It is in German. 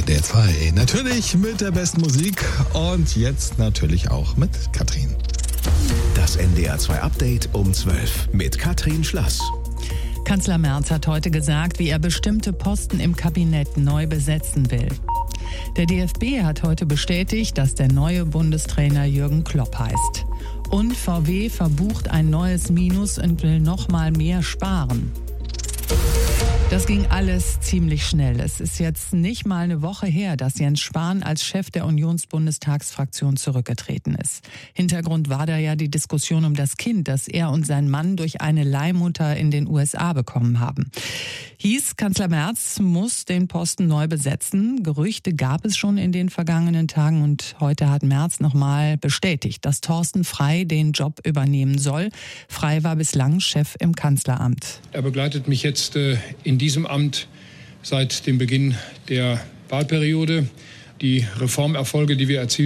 RTL 2. Natürlich mit der besten Musik und jetzt natürlich auch mit Katrin. Das NDR 2 Update um 12 mit Katrin Schlass. Kanzler Merz hat heute gesagt, wie er bestimmte Posten im Kabinett neu besetzen will. Der DFB hat heute bestätigt, dass der neue Bundestrainer Jürgen Klopp heißt. Und VW verbucht ein neues Minus und will noch mal mehr sparen. Das ging alles ziemlich schnell. Es ist jetzt nicht mal eine Woche her, dass Jens Spahn als Chef der Unionsbundestagsfraktion zurückgetreten ist. Hintergrund war da ja die Diskussion um das Kind, das er und sein Mann durch eine Leihmutter in den USA bekommen haben. Hieß, Kanzler Merz muss den Posten neu besetzen. Gerüchte gab es schon in den vergangenen Tagen und heute hat Merz nochmal bestätigt, dass Thorsten Frey den Job übernehmen soll. Frey war bislang Chef im Kanzleramt. Er begleitet mich jetzt in diesem Amt seit dem Beginn der Wahlperiode. Die Reformerfolge, die wir erzielt